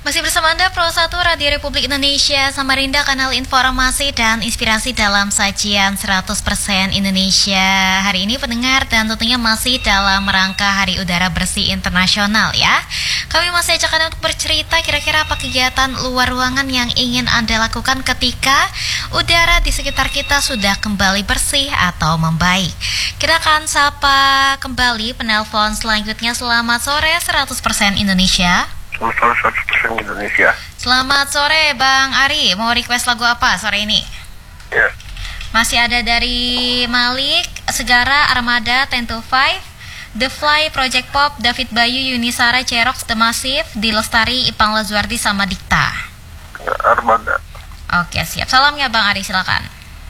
Masih bersama Anda, Pro 1 Radio Republik Indonesia Samarinda, kanal informasi dan inspirasi dalam sajian 100% Indonesia. Hari ini pendengar, dan tentunya masih dalam rangka Hari Udara Bersih Internasional ya. Kami masih ajak Anda untuk bercerita kira-kira apa kegiatan luar ruangan yang ingin Anda lakukan ketika udara di sekitar kita sudah kembali bersih atau membaik. Kita akan sapa kembali penelpon selanjutnya. Selamat sore 100% Indonesia. Selamat sore 100% Indonesia. Selamat sore Bang Ari, mau request lagu apa sore ini? Ya. Masih ada dari Malik, Segara, Armada, 10 to 5, The Fly, Project Pop, David Bayu, Yunisara, Cerox, The Massive, Dilestari, Ipang Lazuardi, sama Dikta. Ya, Armada. Oke, siap. Salamnya Bang Ari, silakan.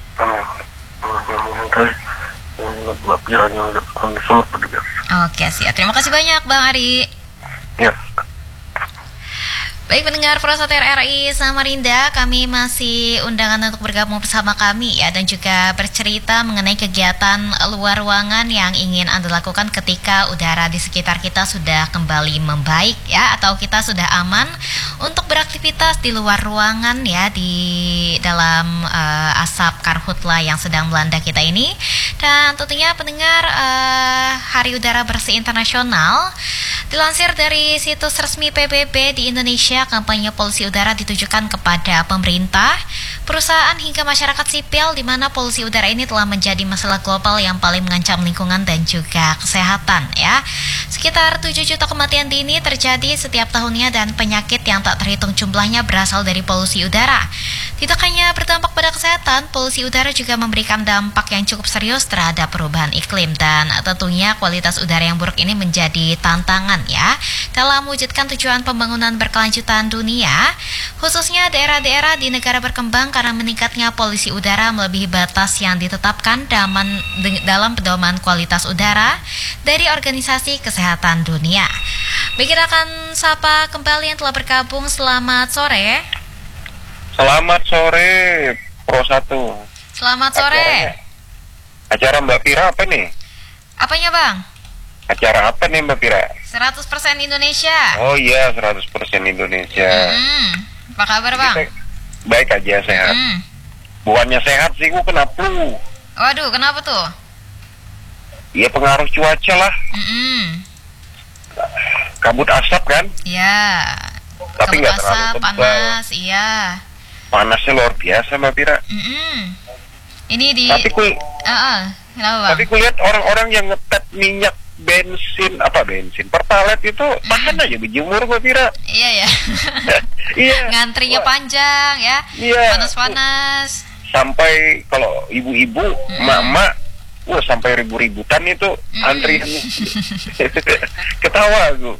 Oke, siap. Terima kasih banyak Bang Ari. Ya. Baik pendengar Pro 1 RRI Samarinda, kami masih undangan untuk bergabung bersama kami ya, dan juga bercerita mengenai kegiatan luar ruangan yang ingin Anda lakukan ketika udara di sekitar kita sudah kembali membaik ya, atau kita sudah aman untuk beraktivitas di luar ruangan ya, di dalam asap karhutla yang sedang melanda kita ini. Dan tentunya pendengar, Hari Udara Bersih Internasional dilansir dari situs resmi PBB di Indonesia, kampanye polusi udara ditujukan kepada pemerintah, perusahaan hingga masyarakat sipil, di mana polusi udara ini telah menjadi masalah global yang paling mengancam lingkungan dan juga kesehatan ya. Sekitar 7 juta kematian dini terjadi setiap tahunnya, dan penyakit yang tak terhitung jumlahnya berasal dari polusi udara. Tidak hanya berdampak pada kesehatan, polusi udara juga memberikan dampak yang cukup serius terhadap perubahan iklim, dan tentunya kualitas udara yang buruk ini menjadi tantangan ya dalam mewujudkan tujuan pembangunan berkelanjutan dunia, khususnya daerah-daerah di negara berkembang, karena meningkatnya polusi udara melebihi batas yang ditetapkan dalam pedoman kualitas udara dari Organisasi Kesehatan Dunia. Baik, kita akan sapa kembali yang telah bergabung. Selamat sore. Selamat sore Pro 1. Selamat sore. Acara Mbak Pira apa nih? Apanya Bang? Acara apa nih Mbak Pira? 100% Indonesia. Oh iya, 100% Indonesia. Apa kabar Bang? Baik aja, sehat. Bukannya sehat sih, gue kena flu. Waduh, kenapa tuh? Iya, pengaruh cuaca lah. Kabut asap kan? Iya. Tapi nggak terlalu asap, tebal. panas, iya. Panasnya luar biasa Mbak Pira. Ini di. Tapi kenapa Bang? Tapi kulihat orang-orang yang ngetep minyak bensin pertalite itu tahan aja berjemur Mbak Pira. Iya ya. Iya. Ngantrinya panjang ya. Iya. Panas-panas. Sampai kalau ibu-ibu, emak-emak, sampai ribu-ributan itu antriannya. Ketawa aku.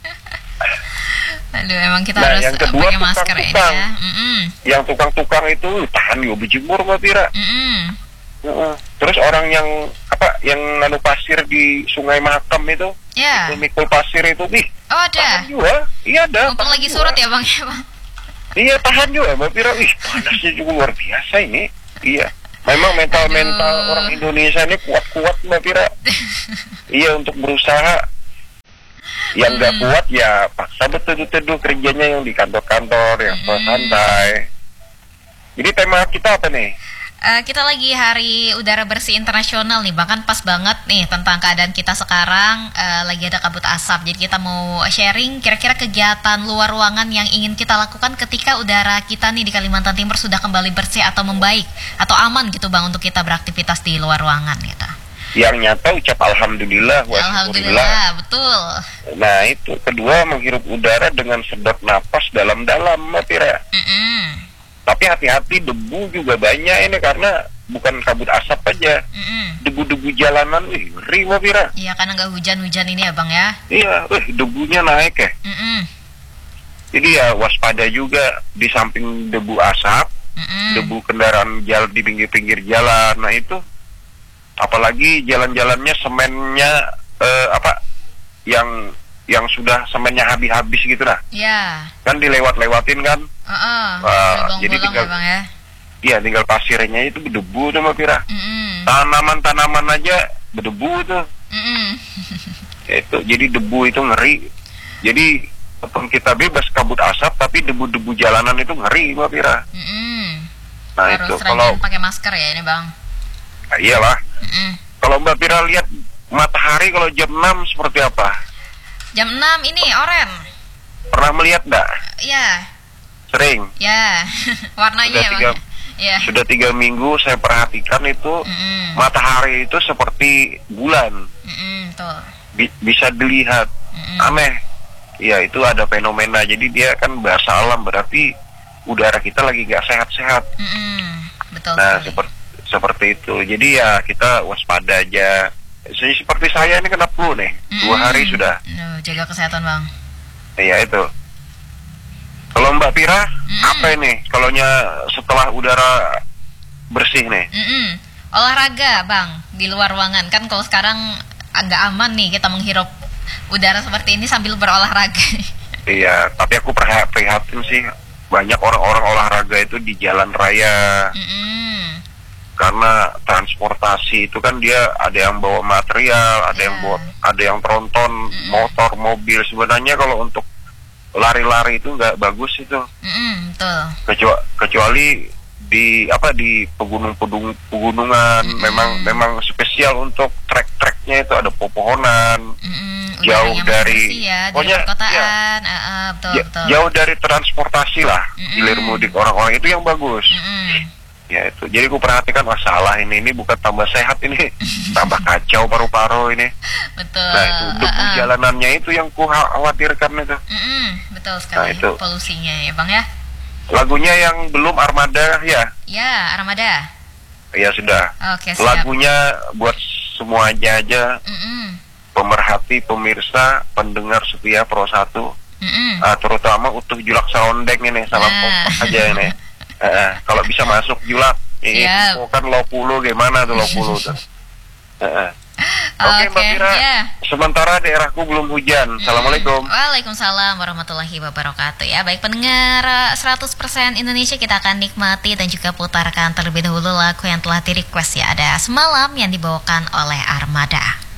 Aduh, emang kita Nah, harus yang kedua, pakai masker ini tukang-tukang. ya. Yang tukang-tukang itu tahan juga berjemur Mbak Pira. Terus orang yang nganu pasir di Sungai Mahakam itu, Ya. mikul pasir itu, Oh, ada. tahan juga. Iya ada. Mumpung tahan lagi juga. surut ya Bang ya Bang. Iya, tahan juga Mbak Pira. Panasnya juga luar biasa ini. Iya. Memang mental orang Indonesia ini kuat-kuat Mbak Pira. Iya, untuk berusaha. Yang nggak kuat ya paksa betul-betul kerjanya yang di kantor-kantor, yang santai. Jadi tema kita apa nih? Kita lagi Hari Udara Bersih Internasional nih, bahkan pas banget nih tentang keadaan kita sekarang, lagi ada kabut asap. Jadi kita mau sharing kira-kira kegiatan luar ruangan yang ingin kita lakukan ketika udara kita nih di Kalimantan Timur sudah kembali bersih atau membaik atau aman gitu Bang, untuk kita beraktivitas di luar ruangan gitu. Yang nyata ucap alhamdulillah, Alhamdulillah, betul. Nah itu, kedua menghirup udara dengan sedot napas dalam-dalam Mbak Pira. Tapi hati-hati, debu juga banyak ini, karena bukan kabut asap aja. Debu-debu jalanan, ngeri Mbak Pira. Iya, karena nggak hujan-hujan ini ya Bang ya. Iya, debunya naik ya. Jadi ya waspada juga, di samping debu asap, debu kendaraan jalan di pinggir-pinggir jalan. Nah itu, apalagi jalan-jalannya semennya yang sudah semennya habis-habis gitu lah. Iya. Kan dilewat-lewatin kan. Jadi tinggal ya Bang ya. Iya, tinggal pasirnya itu berdebu tuh Mbak Pira. Tanaman-tanaman aja berdebu tuh. Itu jadi debu itu ngeri. Jadi walaupun kita bebas kabut asap, tapi debu-debu jalanan itu ngeri Mbak Pira. Nah Harus itu rajin kalau pakai masker ya ini Bang. iyalah. Kalau Mbak Pira lihat matahari kalau jam 6 seperti apa? Jam 6 ini oren. Pernah melihat enggak? Ya, Sering. ya. Warnanya Sudah ya Bang. Ya. Sudah 3 minggu saya perhatikan itu matahari itu seperti bulan. Tuh. Bisa dilihat. Aneh. Ya itu ada fenomena. Jadi dia kan bahasa alam, berarti udara kita lagi gak sehat-sehat. Betul Nah sekali. seperti itu. Jadi ya kita waspada aja. Seperti saya ini kena flu nih. 2 hari sudah. Jaga kesehatan Bang. Iya itu. Kalau Mbak Pira, apa ini? Kalaunya setelah udara bersih nih? Olahraga Bang di luar ruangan kan, kalau sekarang agak aman nih kita menghirup udara seperti ini sambil berolahraga. Iya, tapi aku prihatin sih, banyak orang-orang olahraga itu di jalan raya. Karena transportasi itu kan dia ada yang bawa material, ada yang tronton, motor, mobil. Sebenarnya kalau untuk lari-lari itu nggak bagus itu. Betul. Kecuali di pegunungan, memang spesial untuk trek-treknya itu ada pepohonan, jauh dari pokoknya perkotaan. Betul. Jauh dari transportasi lah, hilir mudik orang-orang itu yang bagus. Ya itu, jadi aku perhatikan masalah ini bukan tambah sehat, ini tambah kacau paru-paru ini. Betul. Nah itu debu jalanannya itu yang ku khawatirkan itu. Betul sekali. Nah, itu polusinya ya Bang ya. Lagunya yang belum Armada ya? Ya, Armada. Ya sudah. Oke, siap. Lagunya buat semuanya aja. Pemerhati, pemirsa, pendengar setia Pro 1. Terutama utuh Julak Serondeng ini, salam kompak aja ini. Kalau bisa masuk Julak, ini kan Lopulu gimana tuh Lopulu tuh. Oke Mbak Pira, sementara daerahku belum hujan. Assalamualaikum. Waalaikumsalam warahmatullahi wabarakatuh. Ya, baik pendengar 100% Indonesia, kita akan nikmati dan juga putarkan terlebih dahulu lagu yang telah di request ya. Ada Semalam yang dibawakan oleh Armada.